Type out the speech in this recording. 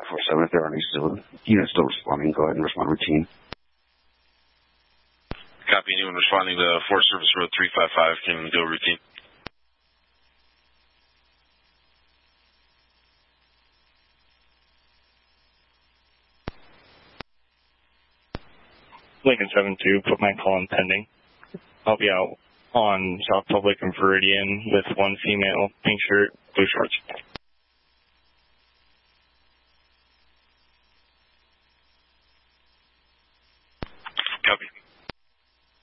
547. If there are any units still responding, go ahead and respond routine. Copy. Anyone responding to Forest Service Road 355 can go routine. Lincoln 7-2, put my call in pending. I'll be out on South Public and Viridian with one female, pink shirt, blue shorts.